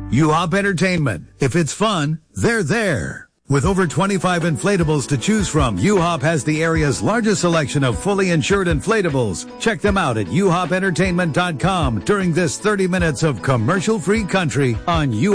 U-Hop Entertainment. If it's fun, they're there. With over 25 inflatables to choose from, U-Hop has the area's largest selection of fully insured inflatables. Check them out at uhopentertainment.com during this 30 minutes of commercial-free country on U.